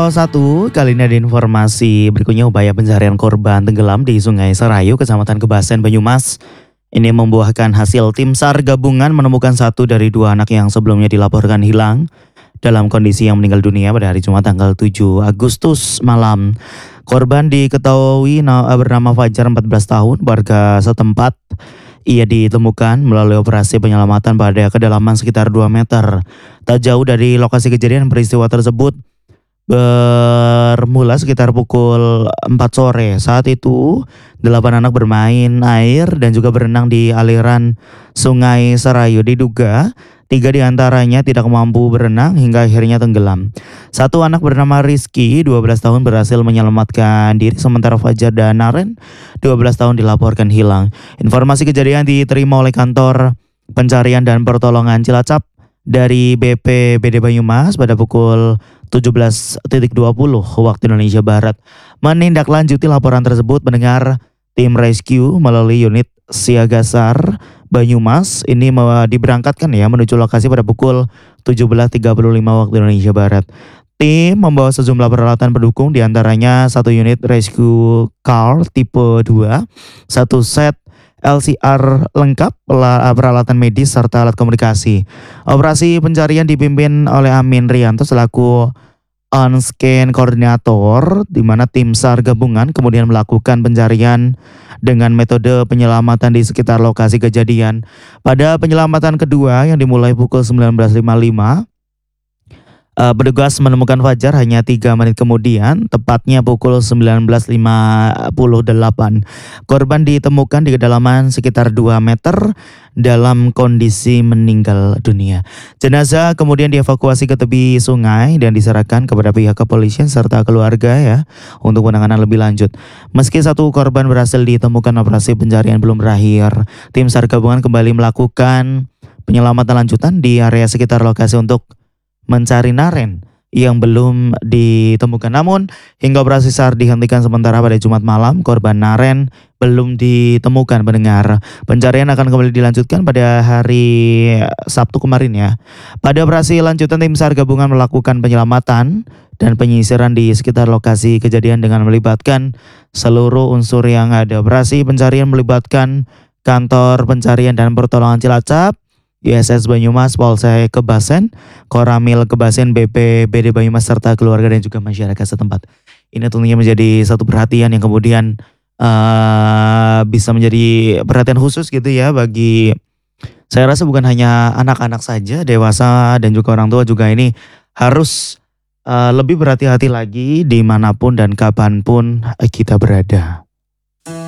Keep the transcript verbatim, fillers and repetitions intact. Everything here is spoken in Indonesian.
satu, kali ini ada informasi berikutnya upaya pencarian korban tenggelam di Sungai Serayu, Kecamatan Kebasen, Banyumas. Ini membuahkan hasil tim SAR gabungan menemukan satu dari dua anak yang sebelumnya dilaporkan hilang dalam kondisi yang meninggal dunia pada hari Jumat tanggal tujuh Agustus malam. Korban diketahui bernama Fajar, empat belas tahun, warga setempat. Ia ditemukan melalui operasi penyelamatan pada kedalaman sekitar dua meter. Tak jauh dari lokasi kejadian, peristiwa tersebut bermula sekitar pukul empat sore. Saat itu delapan anak bermain air dan juga berenang di aliran Sungai Serayu. Diduga tiga diantaranya tidak mampu berenang hingga akhirnya tenggelam. Satu anak bernama Rizky, dua belas tahun, berhasil menyelamatkan diri, sementara Fajar dan Naren, dua belas tahun, dilaporkan hilang. Informasi kejadian diterima oleh Kantor Pencarian dan Pertolongan Cilacap dari B P B D Banyumas pada pukul tujuh belas dua puluh waktu Indonesia Barat. Menindaklanjuti laporan tersebut, mendengar tim rescue melalui unit Siaga SAR Banyumas ini diberangkatkan ya menuju lokasi pada pukul tujuh belas tiga puluh lima waktu Indonesia Barat. Tim membawa sejumlah peralatan pendukung, diantaranya satu unit rescue car tipe dua, satu set L C R lengkap, peralatan medis, serta alat komunikasi. Operasi pencarian dipimpin oleh Amin Rianto selaku on-scan koordinator, di mana tim SAR gabungan kemudian melakukan pencarian dengan metode penyelamatan di sekitar lokasi kejadian. Pada penyelamatan kedua yang dimulai pukul sembilan belas lima puluh lima, Uh, petugas menemukan Fajar hanya tiga menit kemudian, tepatnya pukul sembilan belas lima puluh delapan. Korban ditemukan di kedalaman sekitar dua meter dalam kondisi meninggal dunia. Jenazah kemudian dievakuasi ke tepi sungai dan diserahkan kepada pihak kepolisian serta keluarga ya untuk penanganan lebih lanjut. Meski satu korban berhasil ditemukan, operasi pencarian belum berakhir. Tim SAR gabungan kembali melakukan penyelamatan lanjutan di area sekitar lokasi untuk mencari Naren yang belum ditemukan. Namun hingga operasi SAR dihentikan sementara pada Jumat malam, korban Naren belum ditemukan. Pendengar, pencarian akan kembali dilanjutkan pada hari Sabtu kemarin ya. Pada operasi lanjutan, tim SAR gabungan melakukan penyelamatan dan penyisiran di sekitar lokasi kejadian dengan melibatkan seluruh unsur yang ada. Operasi pencarian melibatkan Kantor Pencarian dan Pertolongan Cilacap, I S S Banyumas, Polsek Kebasen, Koramil Kebasen, B P B D Banyumas, serta keluarga dan juga masyarakat setempat. Ini tentunya menjadi satu perhatian yang kemudian uh, bisa menjadi perhatian khusus gitu ya bagi, saya rasa bukan hanya anak-anak saja, dewasa dan juga orang tua juga ini harus uh, lebih berhati-hati lagi dimanapun dan kapanpun kita berada.